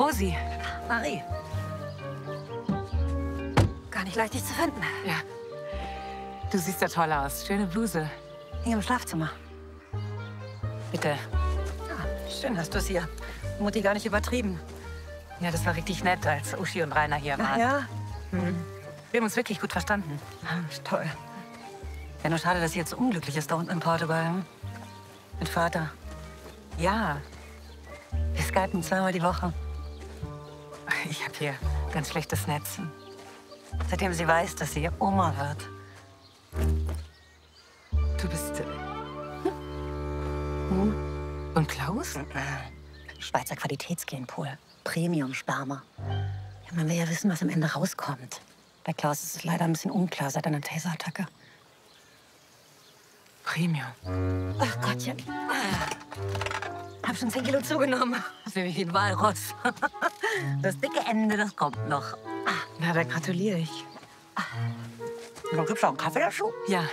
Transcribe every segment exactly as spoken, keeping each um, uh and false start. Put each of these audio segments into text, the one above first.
Rosi. Marie. Gar nicht leicht, dich zu finden. Ja. Du siehst ja toll aus. Schöne Bluse. Hier im Schlafzimmer. Bitte. Ja, schön hast du es hier. Mutti gar nicht übertrieben. Ja, das war richtig nett, als Uschi und Rainer hier Ach waren. ja? Mhm. Wir haben uns wirklich gut verstanden. Ist toll. Ja, nur schade, dass sie jetzt so unglücklich ist da unten in Portugal. Hm? Mit Vater. Ja, Wir skypen zweimal die Woche. ich habe hier ganz schlechtes Netz. Seitdem sie weiß, dass sie Oma wird. Du bist... Äh, Hm? und Klaus? Schweizer Qualitätsgenpool. Premium-Sperma. Ja, man will ja wissen, was am Ende rauskommt. Bei Klaus ist es leider ein bisschen unklar seit einer Taser-Attacke. Premium. Ach Gottchen. Hab schon zehn Kilo zugenommen. Das ist wie ein Walross. Das dicke Ende, das kommt noch. Na, da gratuliere ich. Dann gibt's auch einen Kaffee dazu? Ja.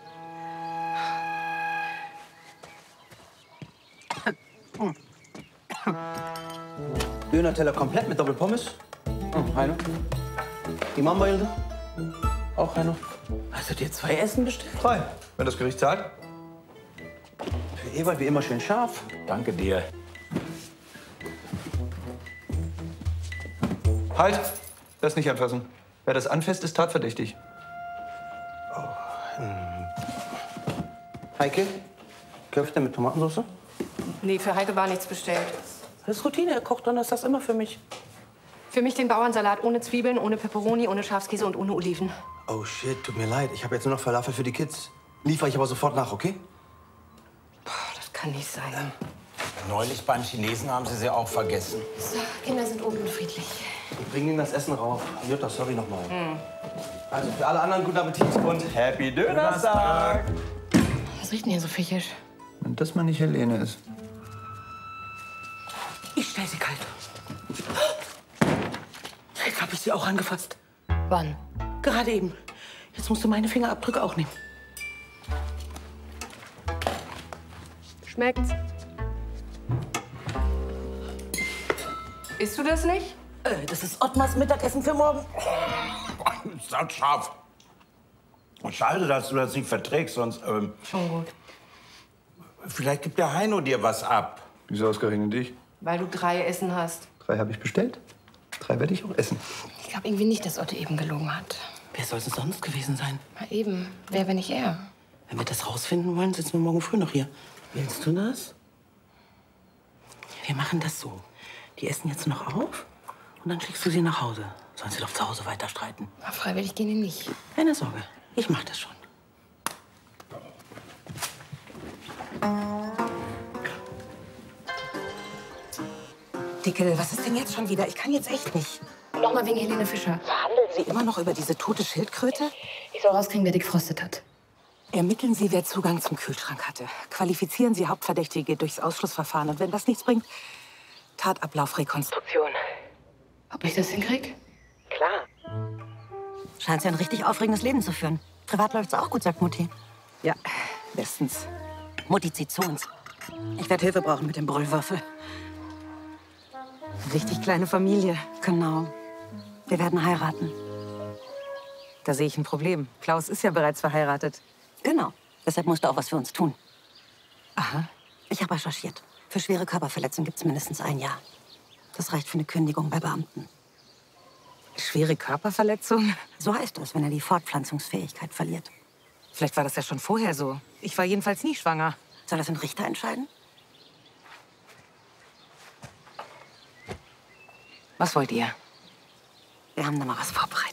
Döner-Teller komplett mit Doppelpommes. Oh, Heino. Die Mamba, Hilde? Auch Heino. Hast du dir zwei Essen bestellt? Drei, wenn das Gericht zahlt. Für Ewald wie immer schön scharf. Danke dir. Halt! Das nicht anfassen. Wer das anfasst, ist tatverdächtig. Heike, Köfte mit Tomatensauce? Nee, für Heike war nichts bestellt. Das ist Routine. Er kocht donnerstags immer für mich. Für mich den Bauernsalat ohne Zwiebeln, ohne Peperoni, ohne Schafskäse und ohne Oliven. Oh shit, tut mir leid. Ich habe jetzt nur noch Falafel für die Kids. Liefere ich aber sofort nach, okay? Boah, das kann nicht sein. Neulich beim Chinesen haben Sie sie auch vergessen. So, Kinder sind oben friedlich. Ich bringe Ihnen das Essen rauf. Jutta, sorry nochmal. Hm. Also für alle anderen guten Appetit und Happy Dönerstag! Was riecht denn hier so fischisch? Wenn das mal nicht Helene ist. Ich stell sie kalt. Jetzt habe ich sie auch angefasst. Wann? Gerade eben. Jetzt musst du meine Fingerabdrücke auch nehmen. Schmeckt's? Isst du das nicht? Äh, das ist Ottmars Mittagessen für morgen. Ist das scharf. Und schade, dass du das nicht verträgst, sonst... Ähm, Schon gut. vielleicht gibt der Heino dir was ab. Wieso ausgerechnet dich? Weil du drei Essen hast. Drei habe ich bestellt. Drei werde ich auch essen. Ich glaube irgendwie nicht, dass Otto eben gelogen hat. Wer soll es denn sonst gewesen sein? Na eben. Wer, wenn nicht er? Wenn wir das rausfinden wollen, sitzen wir morgen früh noch hier. Willst du das? Wir machen das so. Die essen jetzt noch auf und dann schickst du sie nach Hause. Sollen sie doch zu Hause weiter streiten. Na, freiwillig gehen die nicht. Keine Sorge, ich mach das schon. Dickel, was ist denn jetzt schon wieder? Ich kann jetzt echt nicht. Nochmal wegen Helene Fischer. Verhandeln Sie immer noch über diese tote Schildkröte? Ich soll rauskriegen, wer dick frostet hat. Ermitteln Sie, wer Zugang zum Kühlschrank hatte. Qualifizieren Sie Hauptverdächtige durchs Ausschlussverfahren. Und wenn das nichts bringt, Tatablaufrekonstruktion. Ob ich das hinkrieg? Klar. Scheint sie ein richtig aufregendes Leben zu führen. Privat läuft's auch gut, sagt Mutti. Ja, bestens. Mutti zieht zu uns. Ich werde Hilfe brauchen mit dem Brüllwürfel. Richtig kleine Familie. Genau. Wir werden heiraten. Da sehe ich ein Problem. Klaus ist ja bereits verheiratet. Genau. Deshalb musst du auch was für uns tun. Aha. Ich habe recherchiert. Für schwere Körperverletzungen gibt es mindestens ein Jahr. Das reicht für eine Kündigung bei Beamten. Schwere Körperverletzung? So heißt es, wenn er die Fortpflanzungsfähigkeit verliert. Vielleicht war das ja schon vorher so. Ich war jedenfalls nie schwanger. Soll das ein Richter entscheiden? Was wollt ihr? Wir haben da mal was vorbereitet.